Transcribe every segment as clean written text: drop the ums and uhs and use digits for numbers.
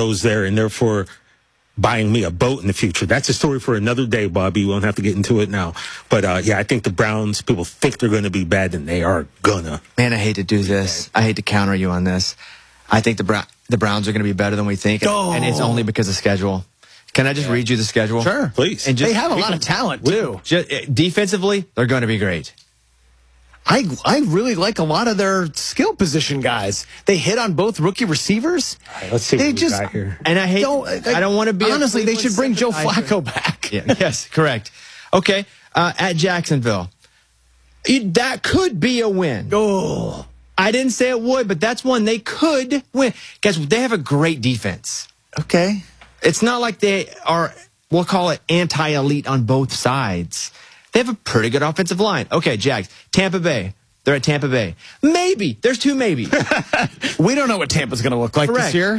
goes there and therefore buying me a boat in the future. That's a story for another day, Bobby. We won't have to get into it now. But, yeah, I think the Browns, people think they're going to be bad, and they are gonna. Man, I hate to do this. I hate to counter you on this. I think the Browns are going to be better than we think, and it's only because of schedule. Can I just read you the schedule? Sure. Please. And They have a lot of talent, too. Defensively, they're going to be great. I really like a lot of their skill position guys. They hit on both rookie receivers. All right, let's see what we got here. And I don't want to be honestly. They should bring Joe Flacco back. Yeah, yes, correct. Okay, at Jacksonville, that could be a win. Oh, I didn't say it would, but that's one they could win. Guys, they have a great defense. okay. It's not like they are, we'll call it anti-elite on both sides. They have a pretty good offensive line. Okay, Jags. Tampa Bay. They're at Tampa Bay. Maybe. There's two maybe. We don't know what Tampa's going to look like this year.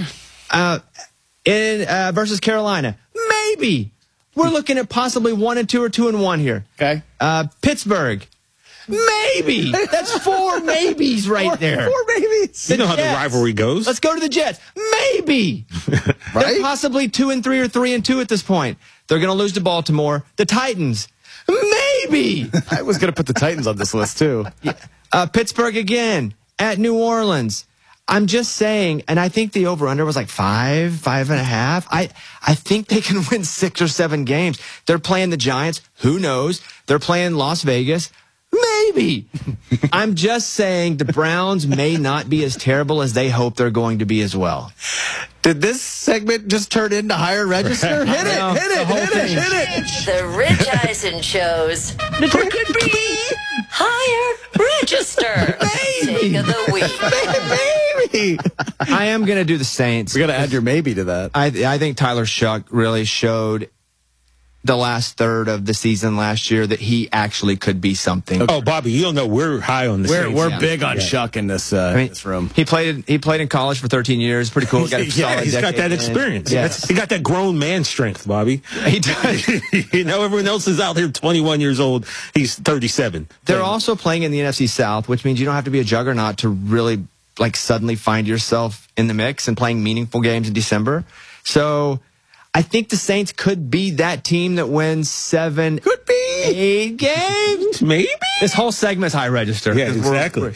Versus Carolina. Maybe. We're looking at possibly 1-2 or 2-1 here. Okay. Pittsburgh. Maybe. That's four maybes right there. Four babies. You know how the Jets. rivalry goes. Let's go to the Jets. Maybe. Right? They're possibly 2-3 or 3-2 at this point. They're going to lose to Baltimore. The Titans. Maybe. I was going to put the Titans on this list, too. Pittsburgh again at New Orleans. I'm just saying, and I think the over-under was like 5.5. I think they can win 6 or 7 games. They're playing the Giants. Who knows? They're playing Las Vegas. Maybe. I'm just saying the Browns may not be as terrible as they hope they're going to be as well. Did this segment just turn into Higher Register? Hit it. The Rich Eisen Show's Higher Register Take of the Week. Maybe. I am going to do the Saints. We got to add your maybe to that. I think Tyler Shuck really showed the last third of the season last year that he actually could be something. Oh, Bobby, you don't know we're high on the Saints. We're big on Shuck in this this room. He played in college for 13 years. Pretty cool. Got a solid he's got decade that in. experience. Yes. He got that grown man strength, Bobby. He does. You know, everyone else is out here 21 years old. He's 37. They're also playing in the NFC South, which means you don't have to be a juggernaut to really suddenly find yourself in the mix and playing meaningful games in December. So I think the Saints could be that team that wins 7, 8 games. Maybe. This whole segment's high register. Yeah, exactly.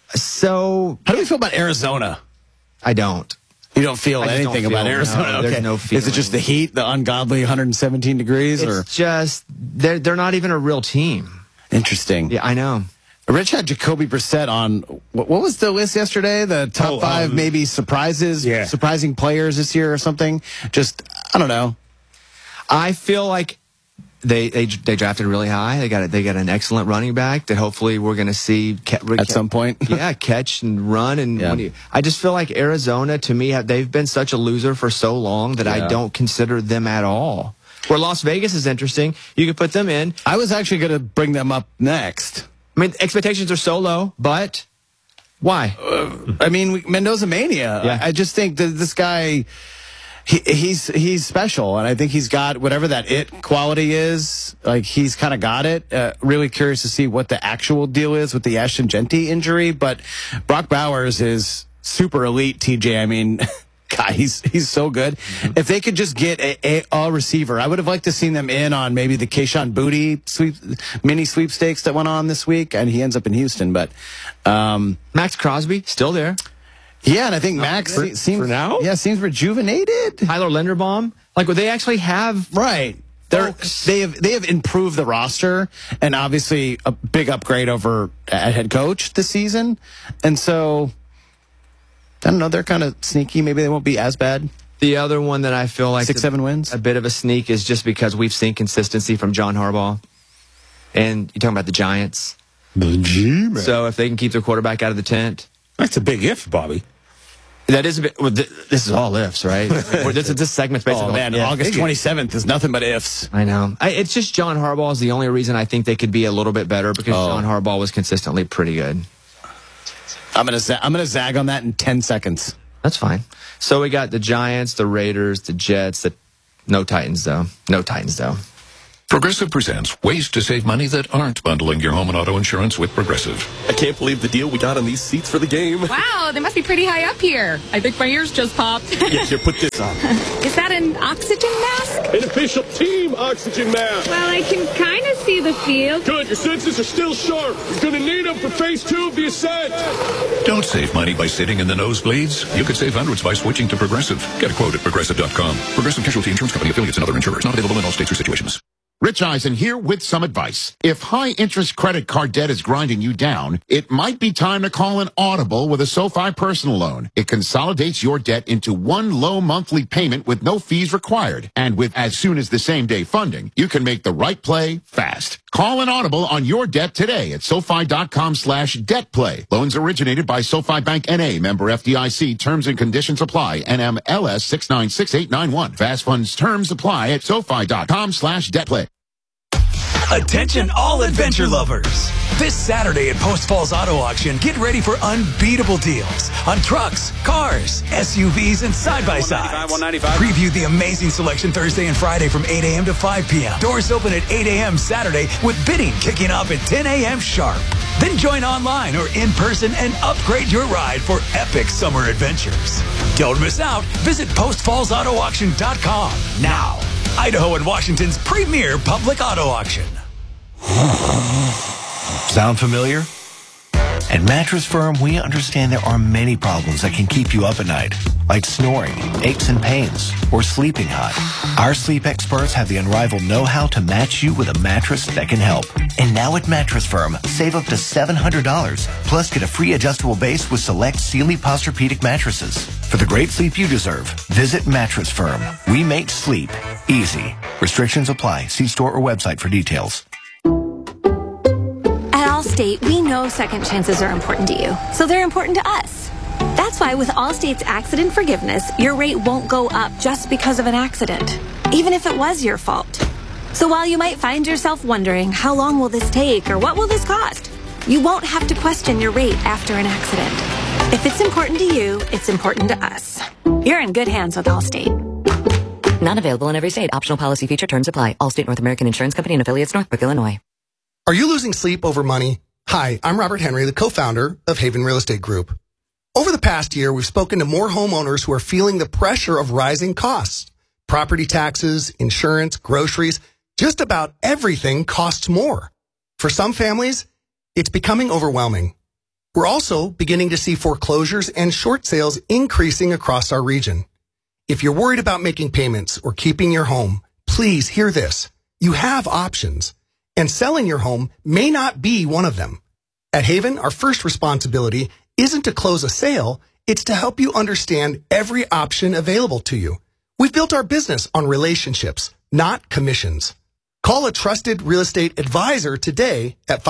So How do we feel about Arizona? I don't. You don't feel I just anything don't about feel- Arizona? no, there's no Is it just the heat, the ungodly 117 degrees? Or It's just they're not even a real team. Interesting. Yeah, I know. Rich had Jacoby Brissett on, what was the list yesterday? The top 5 maybe surprises, surprising players this year or something? Just, I don't know. I feel like they drafted really high. They got an excellent running back that hopefully we're going to see At some point. Yeah, catch and run. And I just feel like Arizona, to me, they've been such a loser for so long that I don't consider them at all. Where Las Vegas is interesting. You could put them in. I was actually going to bring them up next. I mean, expectations are so low, but why? I mean, Mendoza Mania. Yeah. I just think that this guy, he's special, and I think he's got whatever that it quality is. Like, he's kind of got it. Really curious to see what the actual deal is with the Ashton Genty injury. But Brock Bowers is super elite, TJ. I mean, God, he's so good. Mm-hmm. If they could just get a receiver, I would have liked to seen them in on maybe the Kayshon Boutte mini sweepstakes that went on this week, and he ends up in Houston. But Max Crosby still there. Yeah, and I think Max seems for now. Yeah, seems rejuvenated. Tyler Linderbaum, they actually have right. They have improved the roster, and obviously a big upgrade over at head coach this season, and so. I don't know. They're kind of sneaky. Maybe they won't be as bad. The other one that I feel like 6-7 wins. A bit of a sneak is just because we've seen consistency from John Harbaugh. And you're talking about the Giants. The G-Man. So if they can keep their quarterback out of the tent. That's a big if, Bobby. That is a bit. Well, this is all ifs, right? This segment's basically. Oh, man. August 27th is nothing but ifs. I know. It's just John Harbaugh is the only reason I think they could be a little bit better because John Harbaugh was consistently pretty good. I'm gonna zag on that in 10 seconds. That's fine. So we got the Giants, the Raiders, the Jets. No Titans though. Progressive presents ways to save money that aren't bundling your home and auto insurance with Progressive. I can't believe the deal we got on these seats for the game. Wow, they must be pretty high up here. I think my ears just popped. Yeah, here, put this on. Is that an oxygen mask? An official team oxygen mask. Well, I can kind of see the field. Good, your senses are still sharp. You're going to need them for phase 2 of the ascent. Don't save money by sitting in the nosebleeds. You could save hundreds by switching to Progressive. Get a quote at Progressive.com. Progressive Casualty Insurance Company, affiliates, and other insurers. Not available in all states or situations. Rich Eisen here with some advice. If high-interest credit card debt is grinding you down, it might be time to call an audible with a SoFi personal loan. It consolidates your debt into one low monthly payment with no fees required. And with as soon as the same-day funding, you can make the right play fast. Call an audible on your debt today at SoFi.com/debtplay. Loans originated by SoFi Bank N.A., member FDIC. Terms and conditions apply. NMLS 696891. Fast funds terms apply at SoFi.com/debtplay. Attention all adventure lovers. This Saturday at Post Falls Auto Auction, get ready for unbeatable deals on trucks, cars, SUVs, and side-by-sides. Preview the amazing selection Thursday and Friday from 8 a.m. to 5 p.m. Doors open at 8 a.m. Saturday with bidding kicking off at 10 a.m. sharp. Then join online or in person and upgrade your ride for epic summer adventures. Don't miss out. Visit postfallsautoauction.com now. Idaho and Washington's premier public auto auction. Sound familiar? At Mattress Firm, we understand there are many problems that can keep you up at night, like snoring, aches and pains, or sleeping hot. Our sleep experts have the unrivaled know-how to match you with a mattress that can help. And now at Mattress Firm, save up to $700, plus get a free adjustable base with select Sealy Posturepedic mattresses. For the great sleep you deserve, visit Mattress Firm. We make sleep easy. Restrictions apply. See store or website for details. At Allstate, we know second chances are important to you, so they're important to us. That's why with Allstate's accident forgiveness, your rate won't go up just because of an accident, even if it was your fault. So while you might find yourself wondering, how long will this take or what will this cost? You won't have to question your rate after an accident. If it's important to you, it's important to us. You're in good hands with Allstate. Not available in every state. Optional policy feature terms apply. Allstate North American Insurance Company and affiliates, Northbrook, Illinois. Are you losing sleep over money? Hi, I'm Robert Henry, the co-founder of Haven Real Estate Group. Over the past year, we've spoken to more homeowners who are feeling the pressure of rising costs. Property taxes, insurance, groceries, just about everything costs more. For some families, it's becoming overwhelming. We're also beginning to see foreclosures and short sales increasing across our region. If you're worried about making payments or keeping your home, please hear this. You have options, and selling your home may not be one of them. At Haven, our first responsibility isn't to close a sale, it's to help you understand every option available to you. We've built our business on relationships, not commissions. Call a trusted real estate advisor today at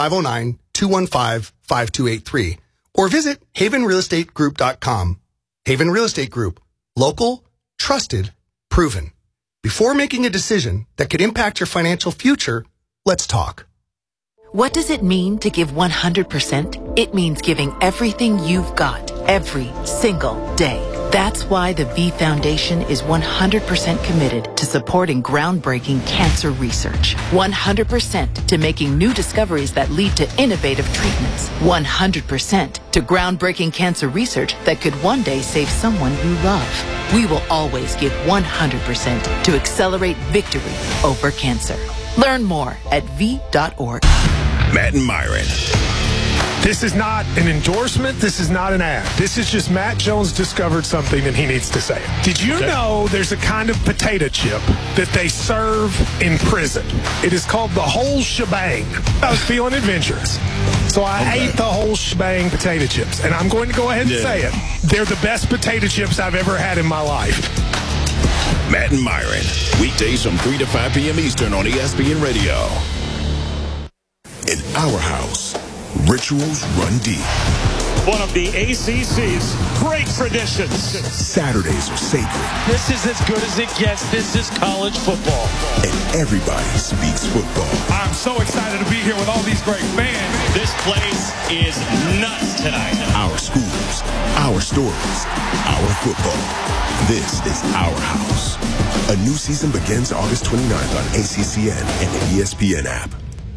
509-215-5283 or visit havenrealestategroup.com. Haven Real Estate Group. Local, trusted, proven. Before making a decision that could impact your financial future, let's talk. What does it mean to give 100%? It means giving everything you've got every single day. That's why the V Foundation is 100% committed to supporting groundbreaking cancer research. 100% to making new discoveries that lead to innovative treatments. 100% to groundbreaking cancer research that could one day save someone you love. We will always give 100% to accelerate victory over cancer. Learn more at v.org. Matt and Myron. This is not an endorsement. This is not an ad. This is just Matt Jones discovered something and he needs to say it. Did you know there's a kind of potato chip that they serve in prison? It is called the whole shebang. I was feeling adventurous, so I ate the whole shebang potato chips, and I'm going to go ahead and say it. They're the best potato chips I've ever had in my life. Matt and Myron, weekdays from 3 to 5 p.m. Eastern on ESPN Radio. In our house, rituals run deep. one of the ACC's great traditions. Saturdays are sacred. This is as good as it gets. This is college football. And everybody speaks football. I'm so excited to be here with all these great fans. This place is nuts tonight. Our schools, our stories, our football. This is our house. A new season begins August 29th on ACCN and the ESPN app.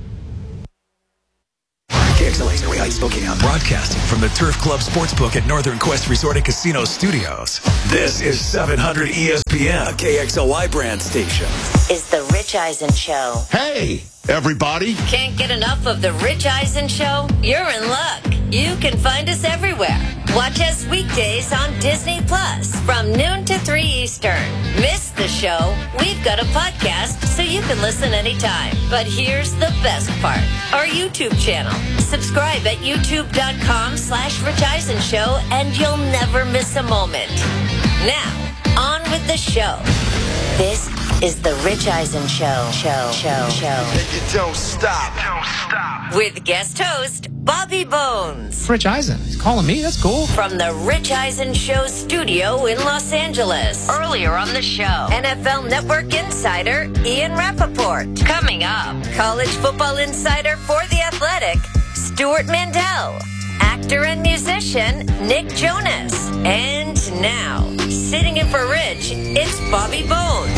KXLA's Early Heights, Spokane, broadcasting from the Turf Club Sportsbook at Northern Quest Resort and Casino Studios. This is 700 ESPN, a KXLY brand station. Is the Rich Eisen Show. Hey, everybody. Can't get enough of the Rich Eisen Show? You're in luck. You can find us everywhere. Watch us weekdays on Disney Plus from noon to 3 Eastern. Miss the show? We've got a podcast so you can listen anytime. But here's the best part. Our YouTube channel. Subscribe at youtube.com/Rich Eisen Show and you'll never miss a moment. Now, on with the show. This is the Rich Eisen Show. And you don't stop. With guest host, Bobby Bones. Rich Eisen. He's calling me. That's cool. From the Rich Eisen Show studio in Los Angeles. Earlier on the show, NFL Network insider Ian Rappaport. Coming up, college football insider for The Athletic, Stuart Mandel. Actor and musician Nick Jonas. And now, sitting in for Rich, it's Bobby Bones.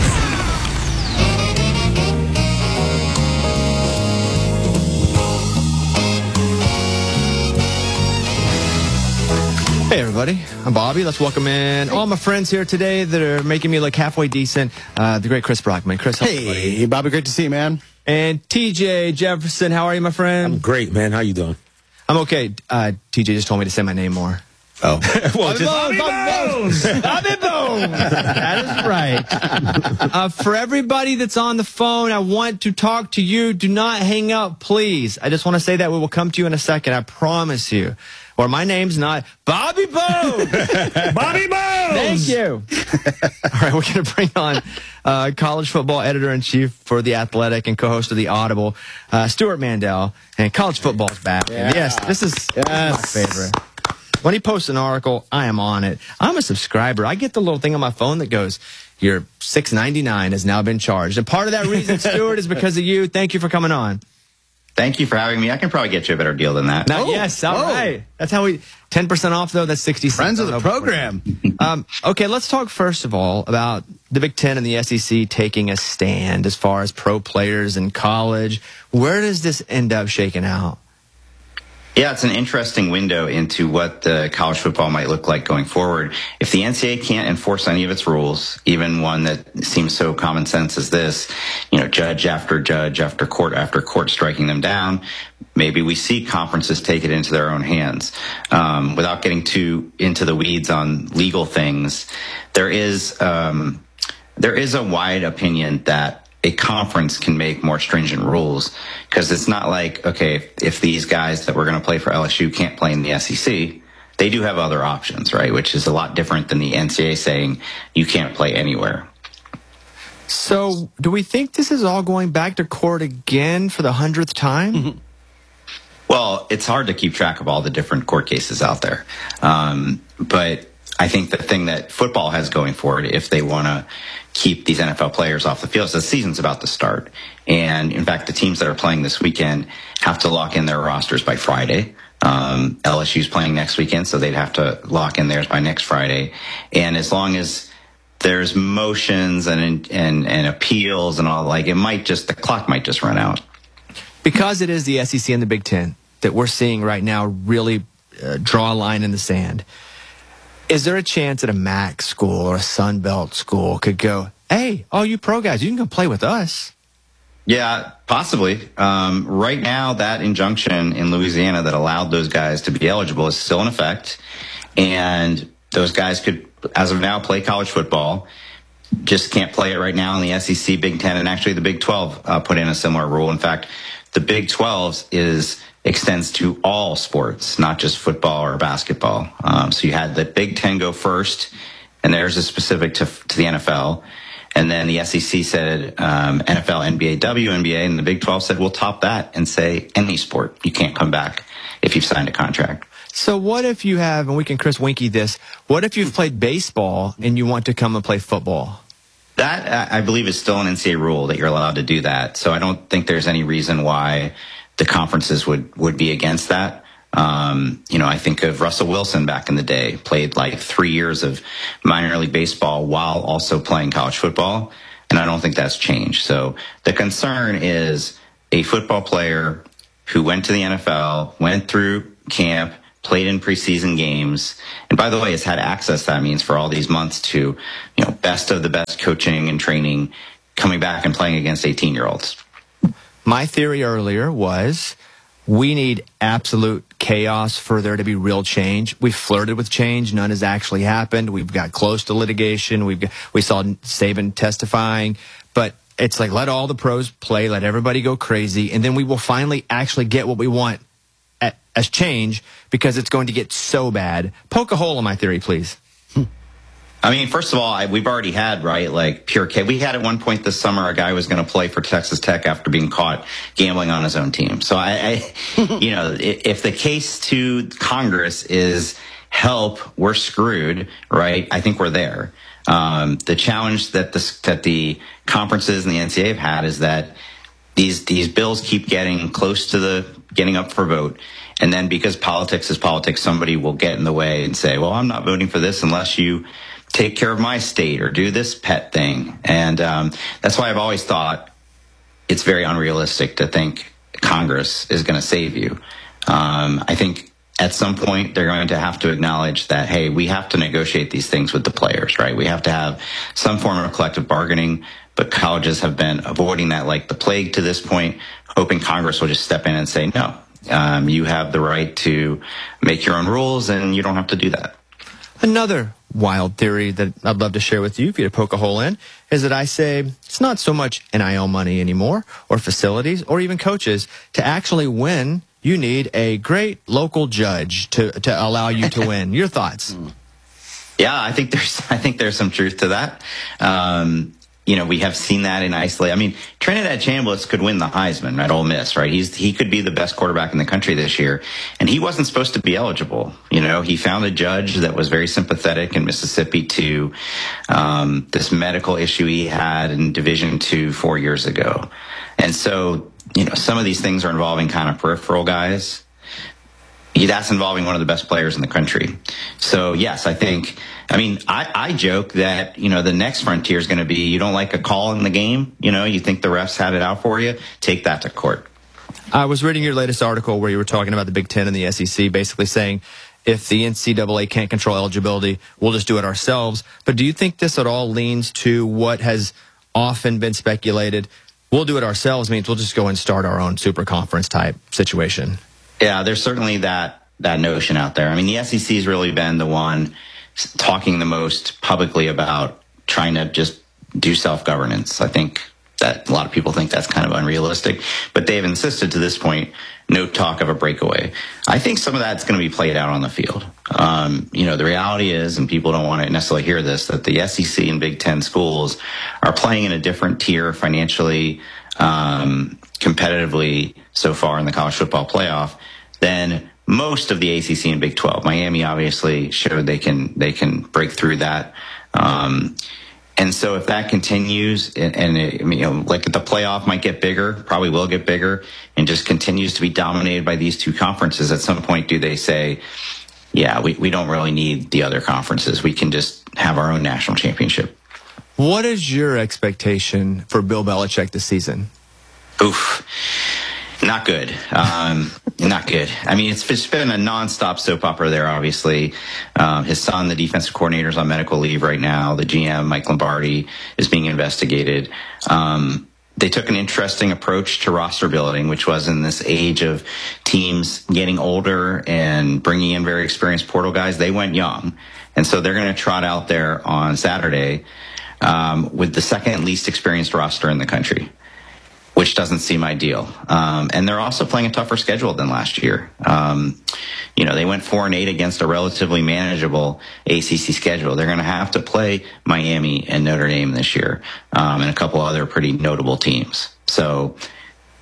Hey everybody, I'm Bobby. Let's welcome in all my friends here today that are making me look halfway decent. The great Chris Brockman. Chris, how are you, buddy? Hey, Bobby, great to see you, man. And TJ Jefferson, how are you, my friend? I'm great, man. How you doing? I'm okay. TJ just told me to say my name more. Oh. Well, Bobby Bones! Bobby Bones! That is right. For everybody that's on the phone, I want to talk to you. Do not hang up, please. I just want to say that we will come to you in a second. I promise you. Or my name's not Bobby Bones. Bobby Bones. Thank you. All right, we're going to bring on college football editor-in-chief for The Athletic and co-host of The Audible, Stuart Mandel. And college football's back. Yeah. Yes, this is my favorite. When he posts an article, I am on it. I'm a subscriber. I get the little thing on my phone that goes, your $6.99 has now been charged. And part of that reason, Stuart, is because of you. Thank you for coming on. Thank you for having me. I can probably get you a better deal than that. Yes, all right. That's how we 10% off though. That's 60 cents. Friends of the program. Okay, let's talk first of all about the Big Ten and the SEC taking a stand as far as pro players in college. Where does this end up shaking out? Yeah, it's an interesting window into what the college football might look like going forward. If the NCAA can't enforce any of its rules, even one that seems so common sense as this, judge after court striking them down, maybe we see conferences take it into their own hands. Without getting too into the weeds on legal things, there is a wide opinion that a conference can make more stringent rules, because it's not like, okay, if these guys that were going to play for LSU can't play in the SEC, they do have other options, right? Which is a lot different than the NCAA saying you can't play anywhere. So do we think this is all going back to court again for the 100th time? Mm-hmm. Well, it's hard to keep track of all the different court cases out there. But I think the thing that football has going for it, if they want to keep these NFL players off the field, is the season's about to start. And in fact, the teams that are playing this weekend have to lock in their rosters by Friday. LSU's playing next weekend, so they'd have to lock in theirs by next Friday. And as long as there's motions and appeals and all, the clock might just run out. Because it is the SEC and the Big Ten that we're seeing right now really draw a line in the sand. Is there a chance that a MAC school or a Sun Belt school could go, hey, all you pro guys, you can come play with us? Yeah, possibly. Right now, that injunction in Louisiana that allowed those guys to be eligible is still in effect. And those guys could, as of now, play college football. Just can't play it right now in the SEC, Big Ten, and actually the Big 12 put in a similar rule. In fact, the Big 12 extends to all sports, not just football or basketball. So you had the Big Ten go first, and theirs is specific to the NFL. And then the SEC said NFL, NBA, WNBA, and the Big 12 said we'll top that and say any sport. You can't come back if you've signed a contract. So what if you have, and we can Chris Winky this, what if you've played baseball and you want to come and play football? That, I believe, is still an NCAA rule that you're allowed to do that. So I don't think there's any reason why the conferences would be against that. I think of Russell Wilson back in the day, played like 3 years of minor league baseball while also playing college football. And I don't think that's changed. So the concern is a football player who went to the NFL, went through camp, played in preseason games, and by the way, has had access, that means, for all these months to, best of the best coaching and training, coming back and playing against 18-year-olds. My theory earlier was we need absolute chaos for there to be real change. We've flirted with change. None has actually happened. We've got close to litigation. We saw Saban testifying, but it's like, let all the pros play, let everybody go crazy, and then we will finally actually get what we want as change, because it's going to get so bad. Poke a hole in my theory, please. I mean, first of all, we've already had, right, like pure chaos. We had at one point this summer a guy who was going to play for Texas Tech after being caught gambling on his own team. So if the case to Congress is help, we're screwed, right? I think we're there. The challenge that the conferences and the NCAA have had is that these bills keep getting close to getting up for vote. And then because politics is politics, somebody will get in the way and say, well, I'm not voting for this unless you take care of my state or do this pet thing. And that's why I've always thought it's very unrealistic to think Congress is going to save you. I think at some point they're going to have to acknowledge that, hey, we have to negotiate these things with the players, right? We have to have some form of collective bargaining, but colleges have been avoiding that like the plague to this point, hoping Congress will just step in and say, no, you have the right to make your own rules and you don't have to do that. Another wild theory that I'd love to share with you, if you to poke a hole in, is that I say it's not so much NIL money anymore, or facilities, or even coaches. To actually win, you need a great local judge to allow you to win. Your thoughts? Yeah, I think there's some truth to that. We have seen that in isolation. I mean, Trinidad Chambliss could win the Heisman at Ole Miss, right? He could be the best quarterback in the country this year, and he wasn't supposed to be eligible. He found a judge that was very sympathetic in Mississippi to this medical issue he had in Division II 4 years ago. And so, some of these things are involving kind of peripheral guys. That's involving one of the best players in the country. So, yes, I joke that, the next frontier is going to be, you don't like a call in the game, you think the refs had it out for you, take that to court. I was reading your latest article where you were talking about the Big Ten and the SEC, basically saying if the NCAA can't control eligibility, we'll just do it ourselves. But do you think this at all leans to what has often been speculated? We'll do it ourselves means we'll just go and start our own super conference type situation. Yeah, there's certainly that notion out there. I mean, the SEC has really been the one talking the most publicly about trying to just do self-governance. I think that a lot of people think that's kind of unrealistic, but they've insisted to this point, no talk of a breakaway. I think some of that's going to be played out on the field. The reality is, and people don't want to necessarily hear this, that the SEC and Big Ten schools are playing in a different tier financially, competitively so far in the college football playoff than most of the ACC and Big 12. Miami obviously showed they can break through that. And so if that continues, like the playoff might get bigger, probably will get bigger, and just continues to be dominated by these two conferences, at some point do they say, yeah, we don't really need the other conferences. We can just have our own national championship. What is your expectation for Bill Belichick this season? Oof. Not good. Not good. I mean, it's been a nonstop soap opera there, obviously. His son, the defensive coordinator, is on medical leave right now. The GM, Mike Lombardi, is being investigated. They took an interesting approach to roster building, which was in this age of teams getting older and bringing in very experienced portal guys. They went young. And so they're going to trot out there on Saturday with the second least experienced roster in the country, which doesn't seem ideal. And they're also playing a tougher schedule than last year. They went 4-8 against a relatively manageable ACC schedule. They're going to have to play Miami and Notre Dame this year, and a couple other pretty notable teams. So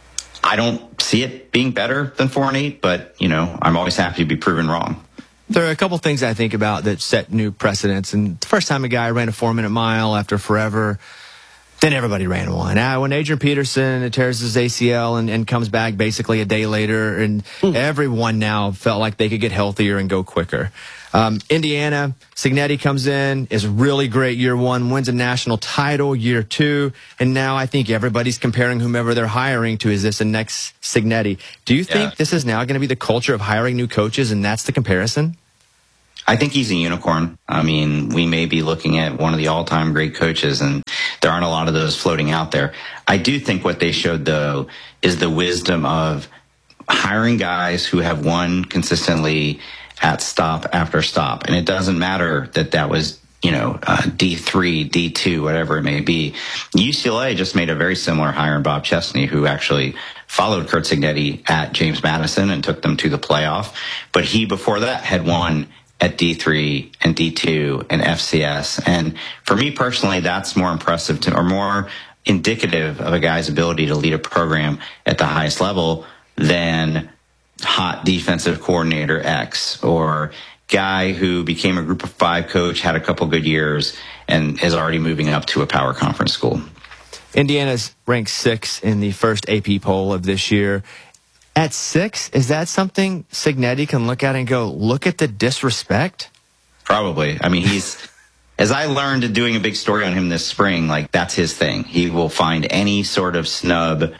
I don't see it being better than 4-8, but, I'm always happy to be proven wrong. There are a couple things I think about that set new precedents. And the first time a guy ran a 4-minute mile after forever, then everybody ran one. When Adrian Peterson tears his ACL and comes back basically a day later, and everyone now felt like they could get healthier and go quicker. Indiana, Cignetti comes in, is really great year one, wins a national title year two, and now I think everybody's comparing whomever they're hiring to, is this the next Cignetti? Do you think this is now going to be the culture of hiring new coaches, and that's the comparison? I think he's a unicorn. I mean, we may be looking at one of the all-time great coaches, and there aren't a lot of those floating out there. I do think what they showed, though, is the wisdom of hiring guys who have won consistently at stop after stop. And it doesn't matter that was, D3, D2, whatever it may be. UCLA just made a very similar hire in Bob Chesney, who actually followed Curt Cignetti at James Madison and took them to the playoff. But he, before that, had won at D3 and D2 and FCS. And for me personally, that's more impressive or more indicative of a guy's ability to lead a program at the highest level than hot defensive coordinator X, or guy who became a group of 5 coach, had a couple good years, and is already moving up to a power conference school. Indiana's ranked 6 in the first AP poll of this year. At 6, is that something Cignetti can look at and go, look at the disrespect? Probably. I mean, as I learned doing a big story on him this spring, that's his thing. He will find any sort of snub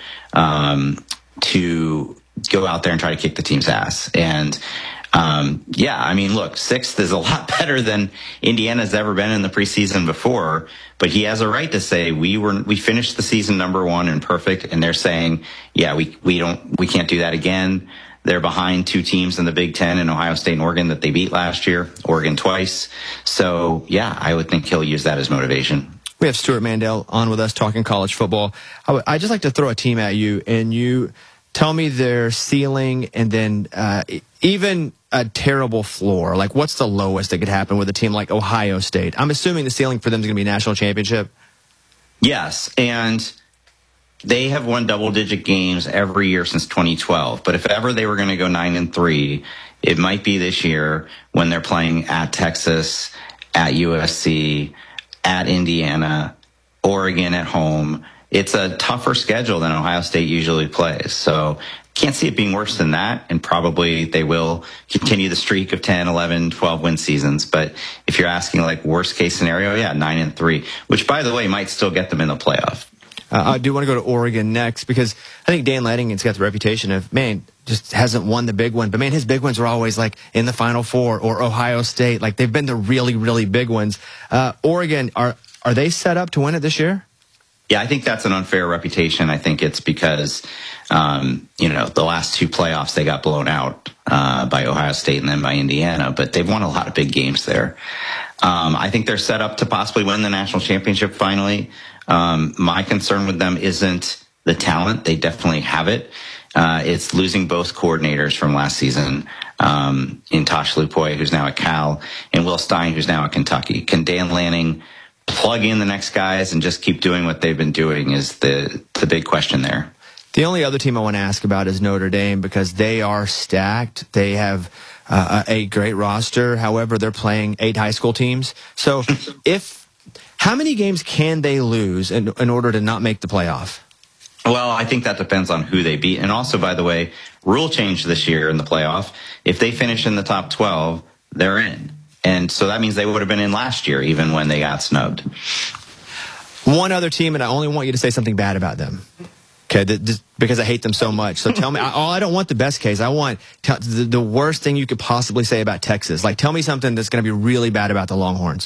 to go out there and try to kick the team's ass. And I mean, look, 6th is a lot better than Indiana's ever been in the preseason before, but he has a right to say we finished the season number 1 and perfect, and they're saying, we can't do that again. They're behind 2 teams in the Big Ten, in Ohio State and Oregon, that they beat last year, Oregon twice. So I would think he'll use that as motivation. We have Stuart Mandel on with us talking college football. I'd just like to throw a team at you, and you tell me their ceiling, and then even a terrible floor. What's the lowest that could happen with a team like Ohio State? I'm assuming the ceiling for them is going to be a national championship. Yes, and they have won double-digit games every year since 2012. But if ever they were going to go 9-3, it might be this year when they're playing at Texas, at USC, at Indiana, Oregon at home. It's a tougher schedule than Ohio State usually plays. So can't see it being worse than that. And probably they will continue the streak of 10, 11, 12 win seasons. But if you're asking worst case scenario, 9-3, which by the way might still get them in the playoff. I do want to go to Oregon next, because I think Dan Lanningen's got the reputation of, just hasn't won the big one. But his big ones are always in the Final Four, or Ohio State. They've been the really, really big ones. Oregon, are they set up to win it this year? Yeah, I think that's an unfair reputation. I think it's because, the last 2 playoffs, they got blown out by Ohio State and then by Indiana, but they've won a lot of big games there. I think they're set up to possibly win the national championship finally. My concern with them isn't the talent. They definitely have it. It's losing both coordinators from last season, in Tosh Lupoy, who's now at Cal, and Will Stein, who's now at Kentucky. Can Dan Lanning plug in the next guys and just keep doing what they've been doing is the big question there. The only other team I want to ask about is Notre Dame, because they are stacked. They have a great roster. However, they're playing 8 high school teams. So how many games can they lose in order to not make the playoff? Well, I think that depends on who they beat. And also, by the way, rule change this year in the playoff. If they finish in the top 12, they're in. And so that means they would have been in last year, even when they got snubbed. One other team, and I only want you to say something bad about them. Okay, because I hate them so much. So tell me, I don't want the best case. I want the worst thing you could possibly say about Texas. Tell me something that's going to be really bad about the Longhorns.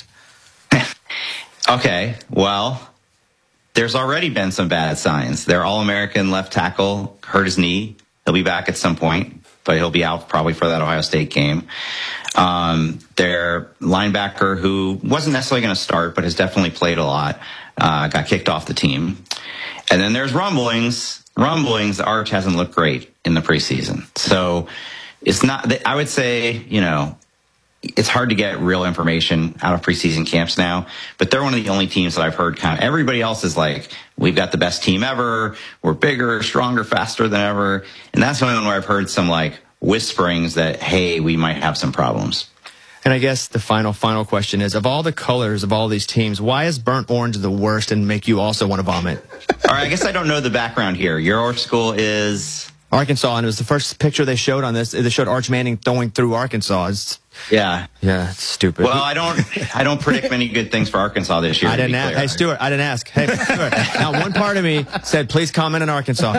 Okay, well, there's already been some bad signs. Their All-American left tackle hurt his knee. He'll be back at some point, but he'll be out probably for that Ohio State game. Their linebacker, who wasn't necessarily going to start, but has definitely played a lot, got kicked off the team. And then there's rumblings. Arch hasn't looked great in the preseason. So it's not, I would say, it's hard to get real information out of preseason camps now, but they're one of the only teams that I've heard kind of everybody else is like, we've got the best team ever. We're bigger, stronger, faster than ever. And that's the only one where I've heard some like whisperings that, hey, we might have some problems. And I guess the final question is, of all the colors of all these teams, why is burnt orange the worst and make you also want to vomit? All right, I guess I don't know the background here. Your school is Arkansas, and it was the first picture they showed on this. They showed Arch Manning throwing through Arkansas. Yeah, it's stupid. Well, I don't predict many good things for Arkansas this year. I didn't ask. Hey, Stuart, I didn't ask. Hey, Stuart. Now, one part of me said, please comment on Arkansas.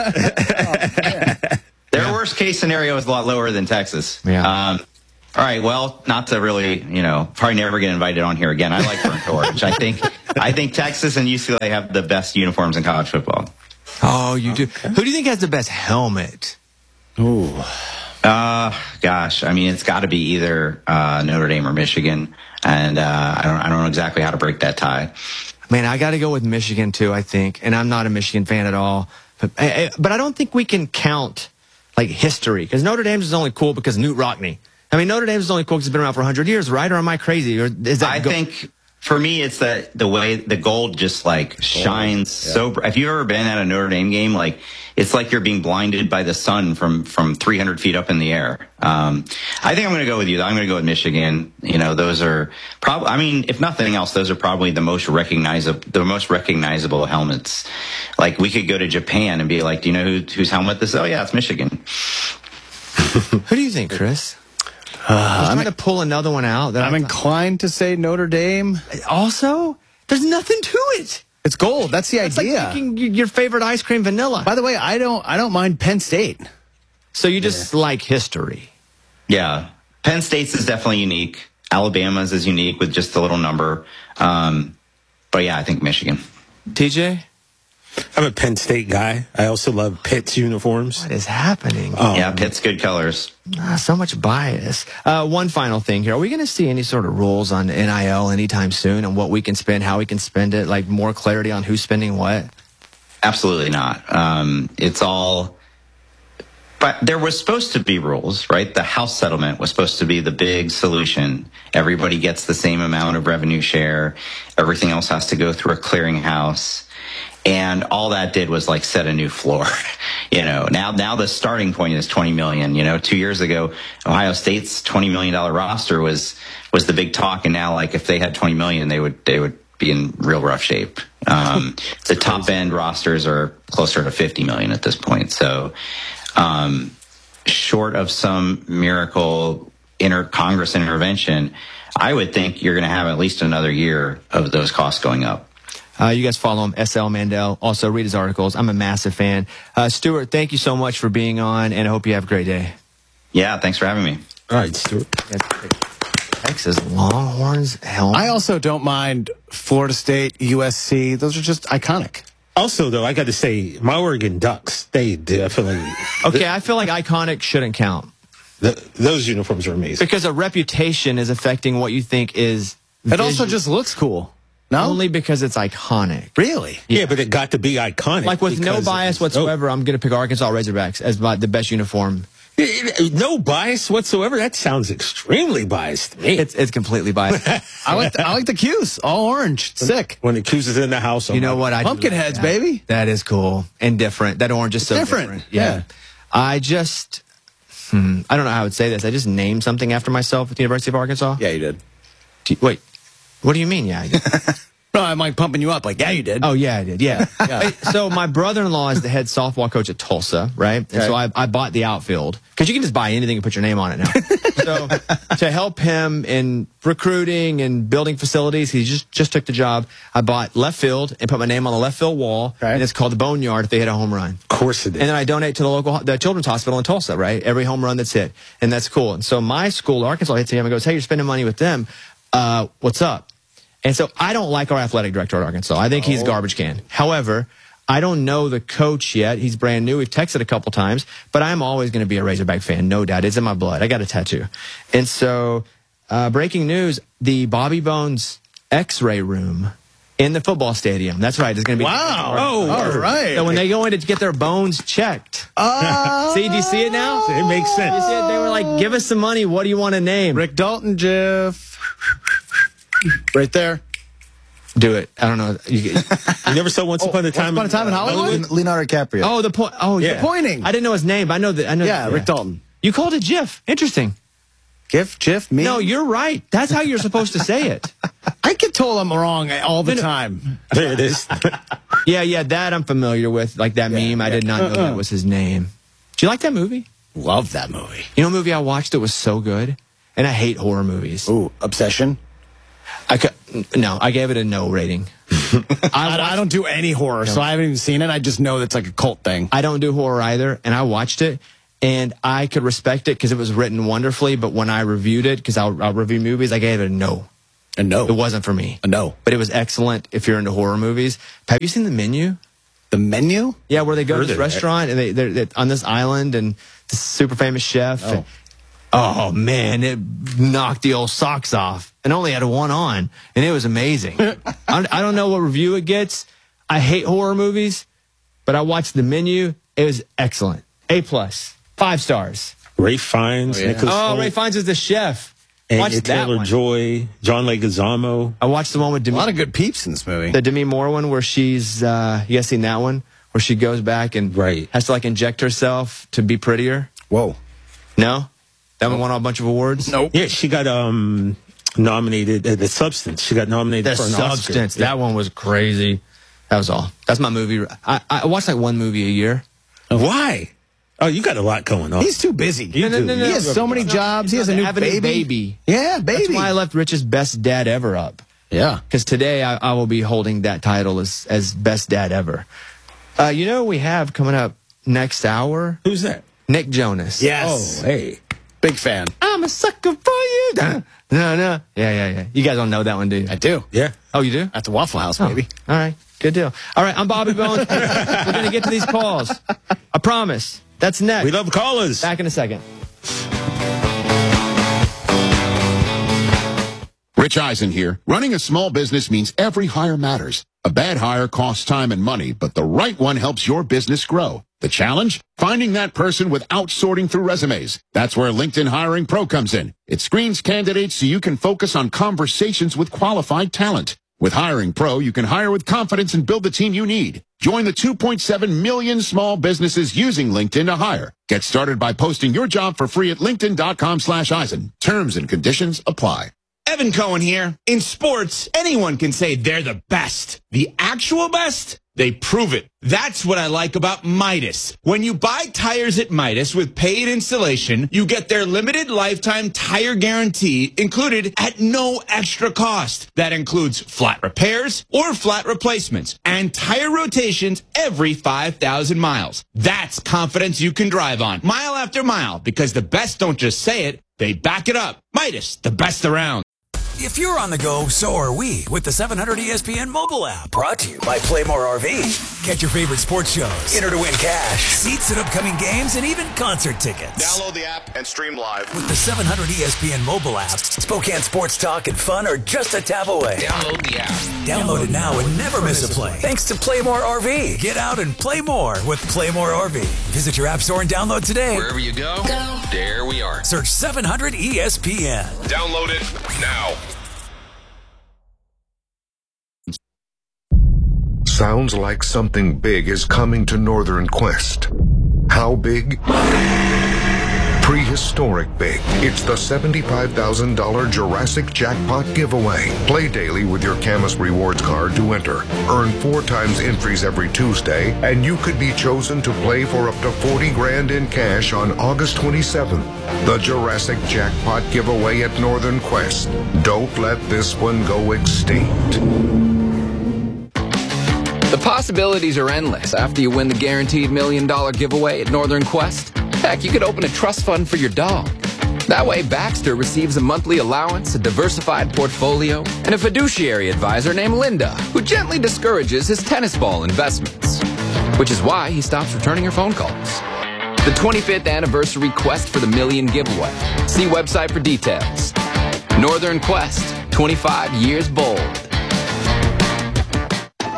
Their worst case scenario is a lot lower than Texas. Yeah. All right. Well, not to really, probably never get invited on here again. I like burnt orange. I think Texas and UCLA have the best uniforms in college football. Oh, you do. Who do you think has the best helmet? Ooh. Gosh. I mean, it's got to be either Notre Dame or Michigan, and I don't know exactly how to break that tie. Man, I got to go with Michigan too, I think, and I'm not a Michigan fan at all. But I don't think we can count like history, because Notre Dame's is only cool because Newt Rockne. I mean, Notre Dame's is only cool because it's been around for 100 years, right? Or am I crazy? Or is that? I think for me, it's that the way the gold just like shines so bright. Have you ever been at a Notre Dame game? Like, it's like you're being blinded by the sun from 300 feet up in the air. I think I'm going to go with you. I'm going to go with Michigan. Those are probably, I mean, if nothing else, those are probably the most recognizable helmets. Like, we could go to Japan and be like, do you know whose helmet this is? Oh yeah, it's Michigan. Who do you think, Chris? I'm trying to pull another one out. I'm inclined to say Notre Dame. Also, there's nothing to it. It's gold. That's the idea. It's like picking your favorite ice cream, vanilla. By the way, I don't mind Penn State. So you just like history. Yeah. Penn State's is definitely unique. Alabama's is unique with just a little number. But yeah, I think Michigan. TJ? I'm a Penn State guy. I also love Pitt's uniforms. What is happening? Yeah, Pitt's good colors. So much bias. One final thing here. Are we going to see any sort of rules on NIL anytime soon and what we can spend, how we can spend it, like more clarity on who's spending what? Absolutely not. It's all... But there was supposed to be rules, right? The house settlement was supposed to be the big solution. Everybody gets the same amount of revenue share. Everything else has to go through a clearinghouse. And all that did was like set a new floor. Now the starting point is 20 million. 2 years ago, Ohio State's $20 million roster was the big talk. And now, like, if they had 20 million, they would be in real rough shape. The top end rosters are closer to 50 million at this point. So, short of some miracle Congress intervention, I would think you're going to have at least another year of those costs going up. You guys follow him, SL Mandel. Also, read his articles. I'm a massive fan. Stuart, thank you so much for being on, and I hope you have a great day. Yeah, thanks for having me. All right, Stuart. Texas Longhorns helmet. I also don't mind Florida State, USC. Those are just iconic. Also, though, I got to say, my Oregon Ducks, they definitely... Okay, I feel like iconic shouldn't count. Those uniforms are amazing. Because a reputation is affecting what you think is... It also just looks cool. No? Only because it's iconic. Really? Yeah, but it got to be iconic. Like, with no bias whatsoever, I'm going to pick Arkansas Razorbacks as the best uniform. No bias whatsoever? That sounds extremely biased to me. It's completely biased. I like the Q's. All orange. Sick. When the Q's is in the house. You know what? Pumpkin heads, baby. That is cool. And different. That orange is so different. Yeah. I just... I don't know how I would say this. I just named something after myself at the University of Arkansas. Yeah, you did. Wait. What do you mean, yeah, I did? No, I'm like pumping you up. Like, yeah, you did. Oh, yeah, I did. Yeah. So my brother-in-law is the head softball coach at Tulsa, right? And so I bought the outfield because you can just buy anything and put your name on it now. So to help him in recruiting and building facilities, he just took the job. I bought left field and put my name on the left field wall, and it's called the Boneyard if they hit a home run. Of course it is. And then I donate to the Children's Hospital in Tulsa, right? Every home run that's hit, and that's cool. And so my school, Arkansas, hits him and goes, "Hey, you're spending money with them. What's up?" And so I don't like our athletic director at Arkansas. I think he's garbage can. However, I don't know the coach yet. He's brand new. We've texted a couple times, but I'm always going to be a Razorback fan. No doubt. It's in my blood. I got a tattoo. And so, breaking news, the Bobby Bones x-ray room in the football stadium. That's right. It's going to be. Wow. Oh, all right. So when they go in to get their bones checked. See, do you see it now? It makes sense. You see it? They were like, give us some money. What do you want to name? Rick Dalton, Jeff. Right there. Do it. I don't know. You never saw Once Upon a Time in Hollywood? Leonardo DiCaprio. Oh, the point. Oh, yeah. The pointing. I didn't know his name. I know that. Yeah, Rick Dalton. You called it GIF. Interesting. GIF, me? No, you're right. That's how you're supposed to say it. I get told I'm wrong all the time. There it is. Yeah, that I'm familiar with. Like that meme. I did not know that was his name. Do you like that movie? Love that movie. You know a movie I watched that was so good? And I hate horror movies. Ooh, Obsession? I gave it a no rating. I don't do any horror, so I haven't even seen it. I just know it's like a cult thing. I don't do horror either, and I watched it, and I could respect it because it was written wonderfully, but when I reviewed it, because I'll review movies, I gave it a no. A no? It wasn't for me. A no. But it was excellent if you're into horror movies. Have you seen The Menu? The Menu? Yeah, where they go to this restaurant, and they're on this island, and this super famous chef. Oh, man, it knocked the old socks off and only had one on, and it was amazing. I don't know what review it gets. I hate horror movies, but I watched The Menu. It was excellent. A+, 5 stars. Ralph Fiennes. Nicholas Hoult. Ralph Fiennes is the chef. And Taylor-Joy, John Leguizamo. I watched the one with Demi. A lot of good peeps in this movie. The Demi Moore one where she's, you guys seen that one? Where she goes back and has to like inject herself to be prettier? Whoa. No? That one won a bunch of awards? Nope. Yeah, she got nominated. The Substance. She got nominated for an Substance. Oscar. That one was crazy. That was all. That's my movie. I watch like one movie a year. Why? Oh, you got a lot going on. He's too busy. No. He has so many jobs. He has a new baby. Yeah, baby. That's why I left Rich's Best Dad Ever up. Yeah. Because today I will be holding that title as Best Dad Ever. You know who we have coming up next hour? Who's that? Nick Jonas. Yes. Oh, hey. Big fan. I'm a sucker for you. No. Yeah. You guys don't know that one, do you? I do. Yeah. Oh, you do? At the Waffle House, baby. All right. Good deal. All right. I'm Bobby Bones. We're going to get to these calls. I promise. That's next. We love callers. Back in a second. Rich Eisen here. Running a small business means every hire matters. A bad hire costs time and money, but the right one helps your business grow. The challenge? Finding that person without sorting through resumes. That's where LinkedIn Hiring Pro comes in. It screens candidates so you can focus on conversations with qualified talent. With Hiring Pro, you can hire with confidence and build the team you need. Join the 2.7 million small businesses using LinkedIn to hire. Get started by posting your job for free at linkedin.com/Eisen. Terms and conditions apply. Evan Cohen here. In sports, anyone can say they're the best. The actual best? They prove it. That's what I like about Midas. When you buy tires at Midas with paid installation, you get their limited lifetime tire guarantee included at no extra cost. That includes flat repairs or flat replacements and tire rotations every 5,000 miles. That's confidence you can drive on mile after mile because the best don't just say it, they back it up. Midas, the best around. If you're on the go, so are we with the 700 ESPN mobile app. Brought to you by Playmore RV. Catch your favorite sports shows. Enter to win cash, seats at upcoming games, and even concert tickets. Download the app and stream live. With the 700 ESPN mobile app, Spokane sports talk and fun are just a tap away. Download the app. Download it now and never miss a play. Thanks to Playmore RV. Get out and play more with Playmore RV. Visit your app store and download today. Wherever you go, there we are. Search 700 ESPN. Download it now. Sounds like something big is coming to Northern Quest. How big? Prehistoric big. It's the $75,000 Jurassic Jackpot giveaway. Play daily with your Camus Rewards card to enter. Earn 4 times entries every Tuesday, and you could be chosen to play for up to 40 grand in cash on August 27th. The Jurassic Jackpot giveaway at Northern Quest. Don't let this one go extinct. The possibilities are endless after you win the guaranteed $1 million giveaway at Northern Quest. Heck, you could open a trust fund for your dog. That way, Baxter receives a monthly allowance, a diversified portfolio, and a fiduciary advisor named Linda, who gently discourages his tennis ball investments. Which is why he stops returning her phone calls. The 25th anniversary Quest for the $1 million giveaway. See website for details. Northern Quest, 25 years bold.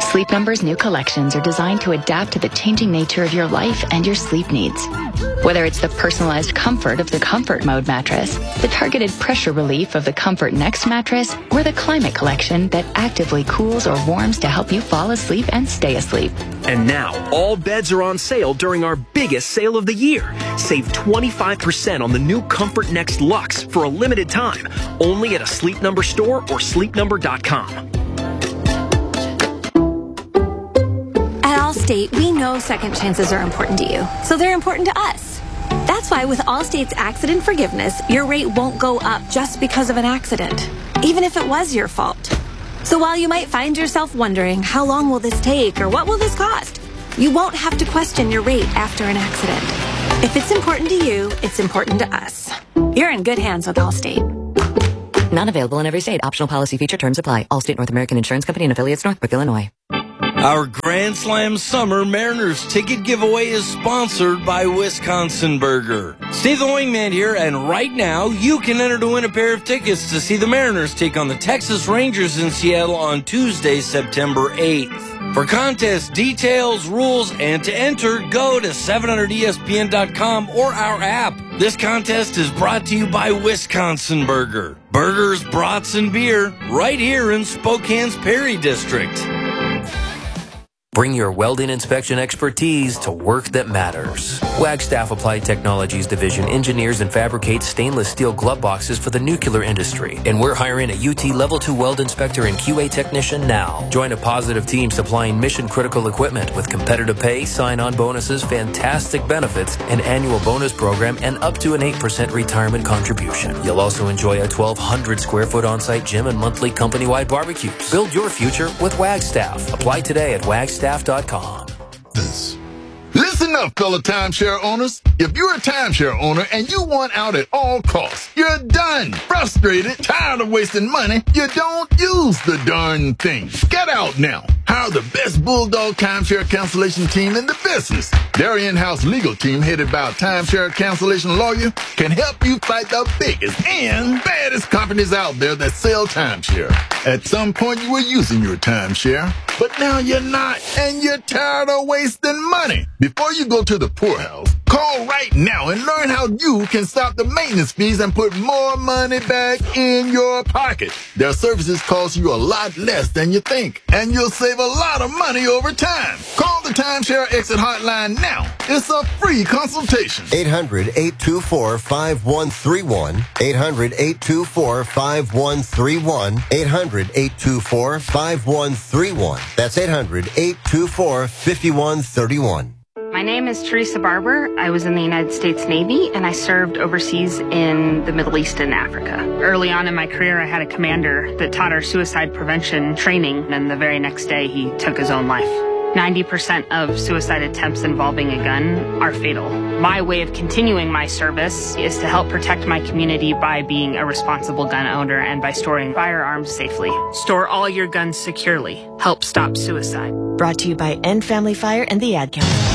Sleep Number's new collections are designed to adapt to the changing nature of your life and your sleep needs. Whether it's the personalized comfort of the Comfort Mode mattress, the targeted pressure relief of the Comfort Next mattress, or the Climate Collection that actively cools or warms to help you fall asleep and stay asleep. And now, all beds are on sale during our biggest sale of the year. Save 25% on the new Comfort Next Luxe for a limited time, only at a Sleep Number store or sleepnumber.com. At Allstate, we know second chances are important to you, so they're important to us. That's why with Allstate's accident forgiveness, your rate won't go up just because of an accident, even if it was your fault. So while you might find yourself wondering, how long will this take or what will this cost? You won't have to question your rate after an accident. If it's important to you, it's important to us. You're in good hands with Allstate. Not available in every state. Optional policy feature terms apply. Allstate North American Insurance Company and affiliates, Northbrook, Illinois. Our Grand Slam Summer Mariners ticket giveaway is sponsored by Wisconsin Burger. Steve the Wingman here, and right now you can enter to win a pair of tickets to see the Mariners take on the Texas Rangers in Seattle on Tuesday, September 8th. For contest details, rules, and to enter, go to 700ESPN.com or our app. This contest is brought to you by Wisconsin Burger. Burgers, brats, and beer right here in Spokane's Perry District. Bring your welding inspection expertise to work that matters. Wagstaff Applied Technologies Division engineers and fabricates stainless steel glove boxes for the nuclear industry. And we're hiring a UT Level 2 weld inspector and QA technician now. Join a positive team supplying mission-critical equipment with competitive pay, sign-on bonuses, fantastic benefits, an annual bonus program, and up to an 8% retirement contribution. You'll also enjoy a 1,200 square foot on-site gym and monthly company-wide barbecues. Build your future with Wagstaff. Apply today at wagstaff.com. Listen up, fellow timeshare owners. If you're a timeshare owner and you want out at all costs, you're done. Frustrated, tired of wasting money, you don't use the darn thing. Get out now. Hire the best Bulldog timeshare cancellation team in the business. Their in-house legal team, headed by a timeshare cancellation lawyer, can help you fight the biggest and baddest companies out there that sell timeshare. At some point, you were using your timeshare, but now you're not, and you're tired of wasting money. Before you go to the poorhouse, call right now and learn how you can stop the maintenance fees and put more money back in your pocket. Their services cost you a lot less than you think, and you'll save a lot of money over time. Call the Timeshare Exit Hotline now. It's a free consultation. 800-824-5131. 800-824-5131. 800-824-5131. That's 800-824-5131. My name is Teresa Barber. I was in the United States Navy, and I served overseas in the Middle East and Africa. Early on in my career, I had a commander that taught our suicide prevention training, and the very next day, he took his own life. 90% of suicide attempts involving a gun are fatal. My way of continuing my service is to help protect my community by being a responsible gun owner and by storing firearms safely. Store all your guns securely. Help stop suicide. Brought to you by End Family Fire and the Ad Council.